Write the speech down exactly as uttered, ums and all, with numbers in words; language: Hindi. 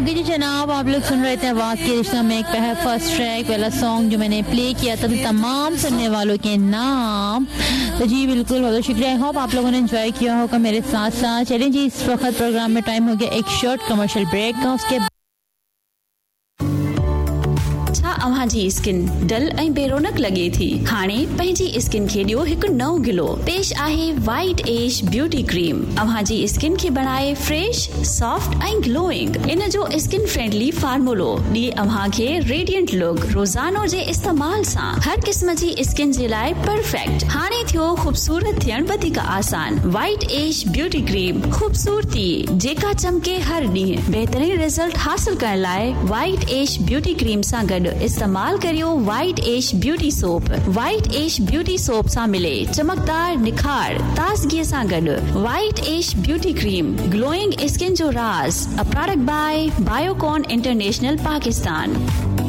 ओके जी जनाब, आप लोग सुन रहे थे आवाज़ के रिश्ता में एक पहला फर्स्ट ट्रैक वाला सॉन्ग जो मैंने प्ले किया था तमाम सुनने वालों के नाम। तो जी बिल्कुल बहुत शुक्रिया, होप आप लोगों ने एंजॉय किया होगा मेरे साथ साथ। चलें जी, इस वक्त प्रोग्राम में टाइम हो गया एक शॉर्ट कमर्शियल ब्रेक का। उसके अव्हां जी स्किन डल ऐं बेरोनक लगे थी, हाणे पंहिंजी स्किन खे ॾियो हिकु नओं गिलो। पेश आहे वाइट एज ब्यूटी क्रीम। अव्हां जी स्किन खे बनाए फ्रेश, सॉफ्ट ऐं ग्लोइंग। इन जो स्किन फ्रेंडली फार्मूलो ॾिए अव्हां खे रेडिएंट लुक। रोज़ानो जे इस्तेमाल सां हर क़िस्म जी स्किन जे लाइ परफेक्ट। हाणे थियो ख़ूबसूरत थियण वधीक आसान। वाइट एज ब्यूटी क्रीम, ख़ूबसूरती जेका चमके हर ॾींहुं। बहितरीन रिजल्ट हासिल करण लाइ वाइट एज ब्यूटी क्रीम सां गॾु इस्तेमाल करियो white as beauty soap. White as beauty soap सां मिले चमकदार निखार ताज़गीअ सां गॾु। White as beauty cream, glowing skin जो राज। A product bye Biocon international Pakistan.